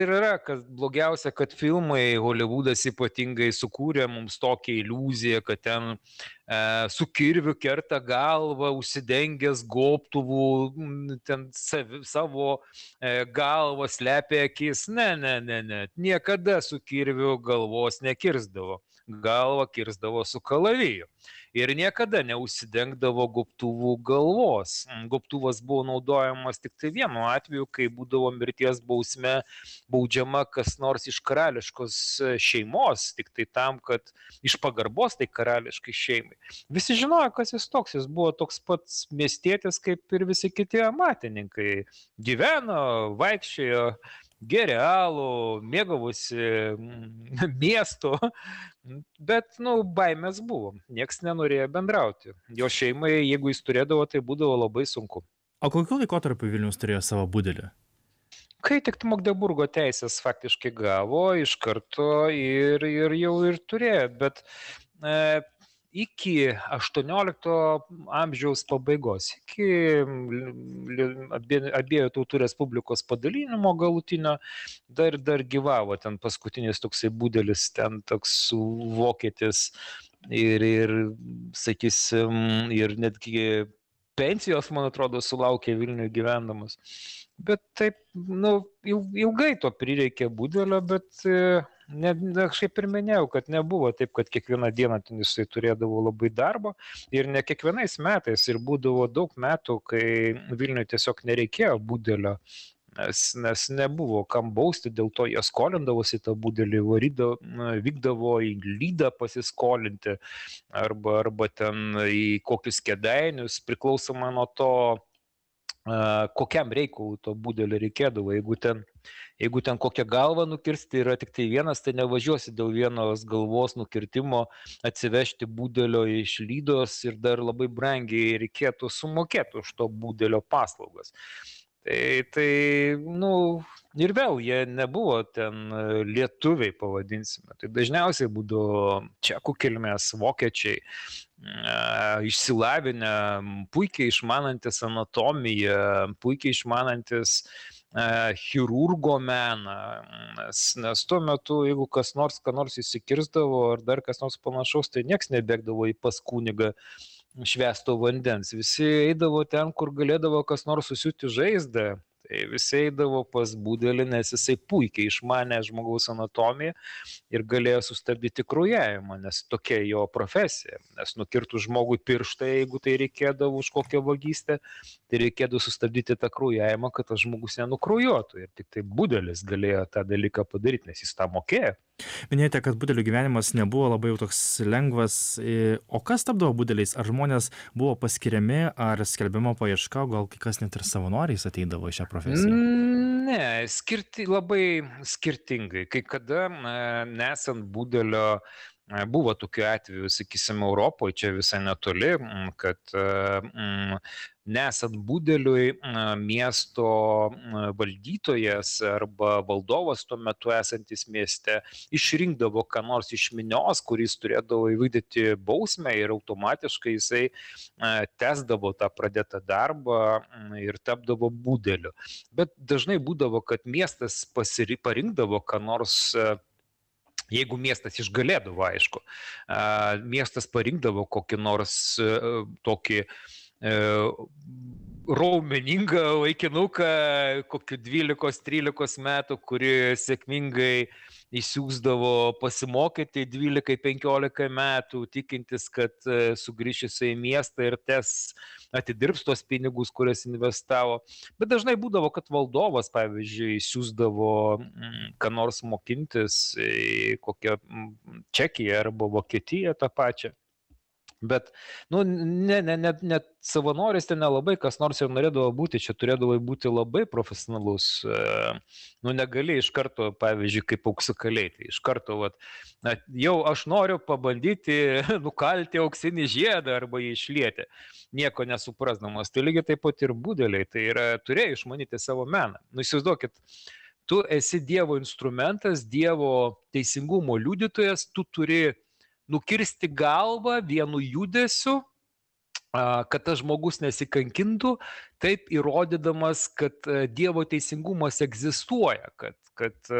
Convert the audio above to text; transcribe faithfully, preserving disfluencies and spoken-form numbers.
Ir yra, kas blogiausia, kad filmai, Holivudas ypatingai sukūrė mums tokią iliuziją, kad ten e, su kirviu kerta galvą, užsidengęs gobtuvų, m, ten savi, savo e, galvą slepia akis. Ne, ne, ne, ne. Niekada su kirviu galvos nekirsdavo. Galvą kirsdavo su kalaviju. Ir niekada neužsidengdavo gobtuvų galvos. Gobtuvas buvo naudojamas tik tai vienu atveju, kai būdavo mirties bausme baudžiama kas nors iš karališkos šeimos, tik tai tam, kad iš pagarbos tai karališkai šeimai. Visi žinojo, kas jis toks, jis buvo toks pats miestietis, kaip ir visi kiti amatininkai. Gyveno, vaikščiojo, gėrė alų, mėgavosi miesto, bet, nu, baimės buvo, nieks nenorėjo bendrauti. Jo šeimai, jeigu jis turėdavo, tai būdavo labai sunku. O kokiu laikotarpiu Vilnius turėjo savo budelį? Kai tik Magdeburgo teisės faktiškai gavo iš karto ir, ir jau ir turėjo, bet e, iki aštuoniolikto amžiaus pabaigos, iki abie, abiejų tautų respublikos padalinimo galutinio, dar, dar gyvavo ten paskutinis toksai budelis, ten toks vokietis ir, ir sakysim, ir netgi pensijos, man atrodo, sulaukė Vilniuje gyvendamas. Bet taip, nu, ilgai to prireikė budelio, bet ne, ne, aš kaip ir minėjau, kad nebuvo taip, kad kiekvieną dieną ten jisai turėdavo labai darbo ir ne kiekvienais metais ir būdavo daug metų, kai Vilniuje tiesiog nereikėjo budelio, nes, nes nebuvo kam bausti, dėl to jie skolindavosi tą budelį, varydavo, vykdavo į Lydą pasiskolinti arba, arba ten į kokius Kėdainius, priklausomai nuo to, kokiam reikalui to budelio reikėdavo. Jeigu ten, jeigu ten kokią galvą nukirsti yra tik tai vienas, tai nevažiuosi dėl vienos galvos nukirtimo atsivežti budelio iš Lydos ir dar labai brangiai reikėtų sumokėti už to budelio paslaugas. Tai, tai, nu, ir vėl jie nebuvo ten lietuviai, pavadinsime. Tai dažniausiai būdavo čekų kilmės, vokiečiai, išsilavinę, puikiai išmanantis anatomiją, puikiai išmanantis chirurgo meną, nes, nes tuo metu, jeigu kas nors, ką nors įsikirstavo ar dar kas nors panašaus, tai nieks nebėgdavo į pas kunigą švęsto vandens. Visi eidavo ten, kur galėdavo kas nors susiūti žaizdą. Tai visi eidavo pas budelį, nes jisai puikiai išmanė žmogaus anatomiją ir galėjo sustabdyti kraujavimą, nes tokia jo profesija. Nes nukirtų žmogui pirštą, jeigu tai reikėdavo už kokią vagystę, tai reikėdavo sustabdyti tą kraujavimą, kad tas žmogus nenukraujuotų. Ir tik tai budelis galėjo tą dalyką padaryti, nes jis tą mokėjo. Minėjote, kad budelių gyvenimas nebuvo labai jau toks lengvas. O kas tapdavo budeliais? Ar žmonės buvo paskiriami, ar skelbiama paieška, gal kai kas net ir savanoriais ateidavo į šią profesiją? Ne, skirti, labai skirtingai. Kai kada, nesant budelio, buvo tokių atvejų, sakysim, Europoje, čia visai netoli, kad nesant budeliui miesto valdytojas arba valdovas tuo metu esantis mieste išrinkdavo ką nors iš minios, kuris turėdavo įvykdyti bausmę ir automatiškai jisai tęsdavo tą pradėtą darbą ir tapdavo budeliu. Bet dažnai būdavo, kad miestas pasiri, parinkdavo ką nors. Jeigu miestas išgalėdavo, aišku, miestas parinkdavo kokį nors tokį raumeningą vaikinuką, kokių dvylikos trylikos metų, kuri sėkmingai įsiūsdavo pasimokyti dvylika penkiolika metų, tikintis, kad sugrįš į miestą ir tes atidirbs tos pinigus, kurias investavo. Bet dažnai būdavo, kad valdovas, pavyzdžiui, siūsdavo ką nors mokintis į kokią Čekiją arba Vokietiją tą pačią. Bet, nu, ne, ne, ne, net savanoris ten nelabai kas nors ir norėdavo būti, čia turėdavo būti labai profesionalus. Nu, negali iš karto, pavyzdžiui, kaip auksakaliai, tai iš karto, vat, na, jau aš noriu pabandyti nukalti auksinį žiedą arba jį išlieti, nieko nesuprasdamas. Tai lygiai taip pat ir budeliai, tai yra, turėjo išmanyti savo meną. Nu, įsivaizduokit, tu esi Dievo instrumentas, Dievo teisingumo liudytojas, tu turi nukirsti galvą vienu judesiu, kad tas žmogus nesikankintų, taip įrodydamas, kad Dievo teisingumas egzistuoja, kad, kad